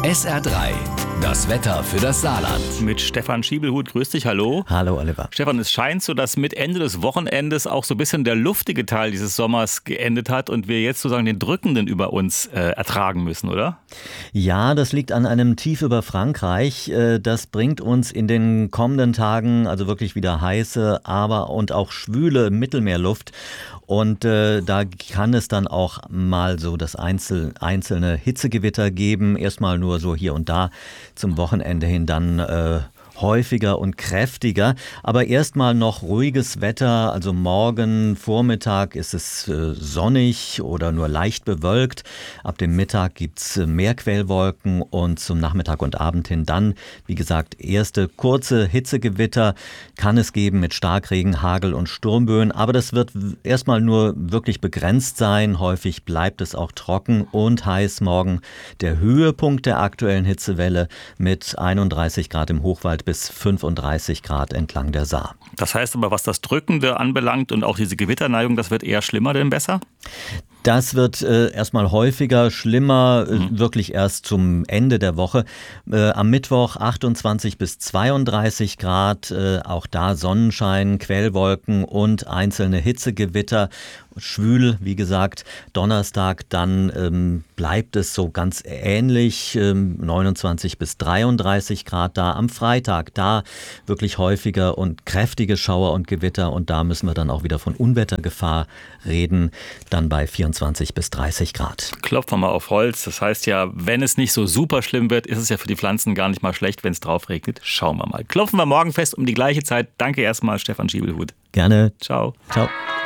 SR3, das Wetter für das Saarland. Mit Stefan Schiebelhut. Grüß dich, hallo. Hallo Oliver. Stefan, es scheint so, dass mit Ende des Wochenendes auch so ein bisschen der luftige Teil dieses Sommers geendet hat und wir jetzt sozusagen den drückenden über uns ertragen müssen, oder? Ja, das liegt an einem Tief über Frankreich. Das bringt uns in den kommenden Tagen also wirklich wieder heiße, aber und auch schwüle Mittelmeerluft. Und da kann es dann auch mal so das einzelne Hitzegewitter geben. Erstmal nur so hier und da, zum Wochenende hin dann häufiger und kräftiger, aber erstmal noch ruhiges Wetter, also morgen Vormittag ist es sonnig oder nur leicht bewölkt, ab dem Mittag gibt's mehr Quellwolken und zum Nachmittag und Abend hin dann, wie gesagt, erste kurze Hitzegewitter kann es geben mit Starkregen, Hagel und Sturmböen, aber das wird erstmal nur wirklich begrenzt sein, häufig bleibt es auch trocken und heiß morgen. Der Höhepunkt der aktuellen Hitzewelle mit 31 Grad im Hochwald bis 35 Grad entlang der Saar. Das heißt aber, was das Drückende anbelangt und auch diese Gewitterneigung, das wird eher schlimmer denn besser? Das wird erstmal häufiger, schlimmer, wirklich erst zum Ende der Woche. Am Mittwoch 28 bis 32 Grad, auch da Sonnenschein, Quellwolken und einzelne Hitzegewitter. Schwül, wie gesagt, Donnerstag dann bleibt es so ganz ähnlich, 29 bis 33 Grad da. Am Freitag da wirklich häufiger und kräftige Schauer und Gewitter und da müssen wir dann auch wieder von Unwettergefahr reden, dann bei 24 bis 30 Grad. Klopfen wir mal auf Holz, das heißt ja, wenn es nicht so super schlimm wird, ist es ja für die Pflanzen gar nicht mal schlecht, wenn es drauf regnet. Schauen wir mal. Klopfen wir morgen fest um die gleiche Zeit. Danke erstmal, Stefan Schiebelhut. Gerne. Ciao. Ciao.